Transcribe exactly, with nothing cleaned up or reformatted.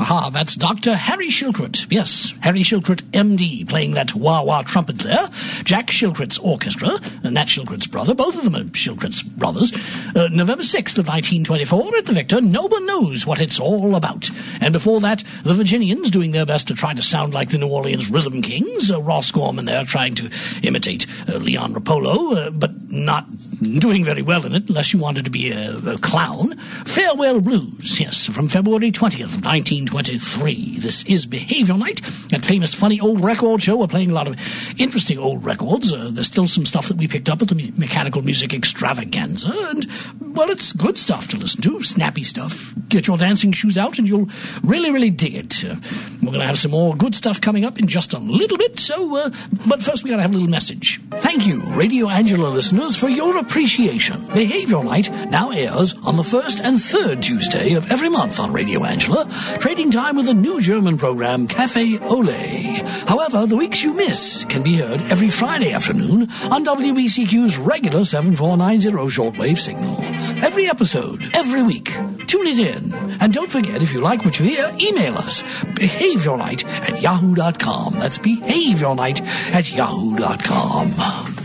Aha, that's Doctor Harry Shilkret. Yes, Harry Shilkret, M D, playing that wah-wah trumpet there. Jack Shilkret's orchestra, uh, Nat Shilkret's brother. Both of them are Shilkret's brothers. Uh, November sixth of nineteen twenty-four at the Victor, No One Knows What It's All About. And before that, the Virginians doing their best to try to sound like the New Orleans Rhythm Kings. Uh, Ross Gorman there trying to imitate uh, Leon Rapolo, uh, but not doing very well in it, unless you wanted to be a, a clown. Farewell Blues, yes, from February twentieth of nineteen twenty-three. This is Behavior Night, that famous funny old record show. We're playing a lot of interesting old records. Uh, there's still some stuff that we picked up at the Me- Mechanical Music Extravaganza, and, well, it's good stuff to listen to, snappy stuff. Get your dancing shoes out and you'll really, really dig it. Uh, we're going to have some more good stuff coming up in just a little bit, so, uh, but first we got to have a little message. Thank you, Radio Angela listeners, for your appreciation. Behavior Night now airs on the first and third Tuesday of every month on Radio Angela, trading time with a new German program, Cafe Ole. However, the weeks you miss can be heard every Friday afternoon on W B C Q's regular seven four nine zero shortwave signal. Every episode, every week. Tune it in. And don't forget, if you like what you hear, email us, behaviornight at yahoo dot com. That's behaviornight at yahoo dot com.